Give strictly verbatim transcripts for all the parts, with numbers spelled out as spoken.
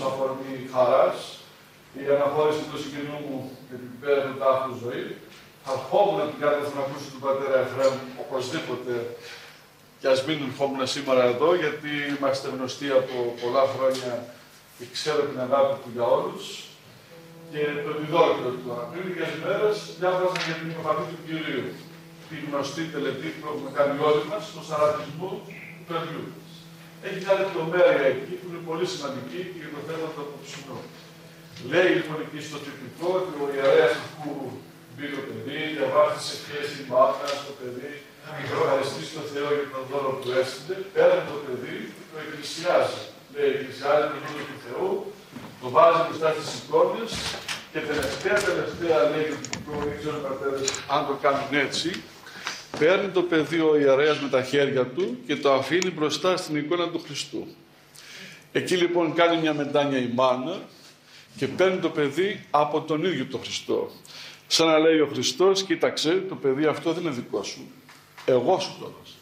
αφορμή χαράς, η αναχώρηση του συγκινού μου επίπεδα του τάφου ζωή. Θα ερχόμουν την κάρτα να ακούσω του πατέρα Εφραίμ οπωσδήποτε, και ας μην ερχόμουν σήμερα εδώ, γιατί είμαστε γνωστοί από πολλά χρόνια και ξέρω την αγάπη του για όλους. Και το επιδόκιο του. Πριν λίγες μέρες διάβαζα για την υποφανή του Κυρίου. Τη γνωστή τελετή που έχουμε κάνει όλοι μας, στον σαρατισμό του παιδιού. Έχει μια λεπτομέρεια εκεί που είναι πολύ σημαντική και για το θέμα του απόψινού. Λέει λοιπόν εκεί στο τυπικό ότι ο ιερέας αφού μπήκε το παιδί, διαβάζει τις ευχές η μάτια στο παιδί, και ευχαριστήσει τον Θεό για τον δώρο που έστειλε, παίρνει το παιδί και το εκκλησιάζει. Λέει, εκκλησιάζει τον δώρο του Θεού, το βάζει μπροστά στις εικόνες και τελευταία, τελευταία λέει το τυπικό, δεν ξέρω οι πατέρες αν το κάνουν έτσι, παίρνει το παιδί ο ιερέας με τα χέρια του και το αφήνει μπροστά στην εικόνα του Χριστού. Εκεί λοιπόν κάνει μια μετάνοια η μάνα και παίρνει το παιδί από τον ίδιο τον Χριστό. Σαν να λέει ο Χριστός, κοίταξε, το παιδί αυτό δεν είναι δικό σου. Εγώ σου το έδωσα.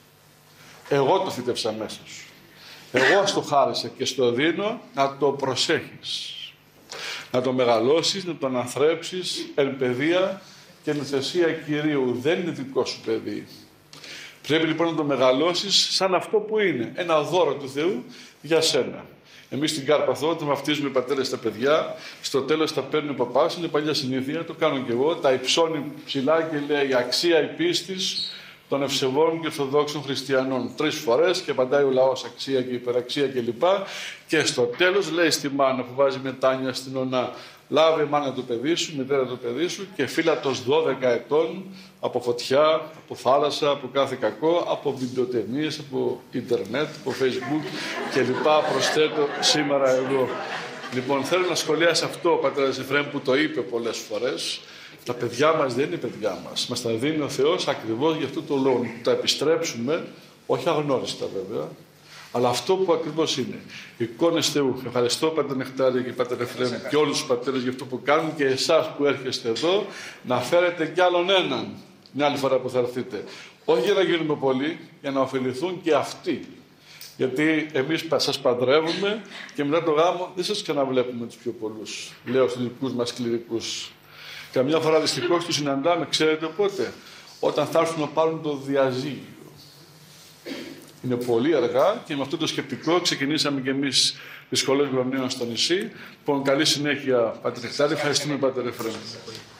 Εγώ το φύτευσα μέσα σου. Εγώ στο χάρισα και στο δίνω να το προσέχεις. Να το μεγαλώσεις, να το αναθρέψεις εν παιδεία και εν θεσία Κυρίου. Δεν είναι δικό σου παιδί. Πρέπει λοιπόν να το μεγαλώσεις σαν αυτό που είναι. Ένα δώρο του Θεού για σένα. Εμείς στην Κάρπαθο, όταν βαφτίζουμε οι πατέρες στα παιδιά, στο τέλος τα παίρνει ο παπάς, είναι παλιά συνήθεια, το κάνω και εγώ, τα υψώνει ψηλά και λέει αξία η πίστης των ευσεβών και ορθοδόξων χριστιανών. Τρεις φορές και απαντάει ο λαός αξία και υπεραξία κλπ. Και στο τέλος λέει στη μάνα που βάζει μετάνοια στην ονά, λάβε μάνα του παιδί σου, μητέρα του παιδί σου και φύλατος δώδεκα ετών από φωτιά, από θάλασσα, από κάθε κακό, από βιντεοτενίες, από ίντερνετ, από facebook κλπ. Προσθέτω σήμερα εδώ. Λοιπόν, θέλω να σχολιάσω αυτό ο πατέρας Εφραίμ που το είπε πολλές φορές. Τα παιδιά μας δεν είναι παιδιά μας. Μας τα δίνει ο Θεός ακριβώς για αυτό το λόγο. Τα επιστρέψουμε, όχι αγνώριστα βέβαια, αλλά αυτό που ακριβώς είναι. Εικόνες Θεού. Ευχαριστώ Πατέρ Νεκτάριο και Πατέρ Εφραίμ και όλους τους πατέρες για αυτό που κάνουν και εσάς που έρχεστε εδώ να φέρετε κι άλλον έναν την άλλη φορά που θα έρθετε. Όχι για να γίνουμε πολλοί, για να ωφεληθούν και αυτοί. Γιατί εμείς σας παντρεύουμε και μετά το γάμο δεν σας ξαναβλέπουμε τους πιο πολλούς. Λέω στους δικούς μας κληρικούς. Καμιά φορά δυστυχώς τους συναντάμε, ξέρετε πότε, όταν θα έρθουν να πάρουν το διαζύγιο. Είναι πολύ αργά και με αυτό το σκεπτικό ξεκινήσαμε και εμείς τις σχολές γονέων στο νησί. Λοιπόν, καλή συνέχεια, Πατέρ Νεκτάριο. Ευχαριστούμε, Πατέρ Εφραίμ.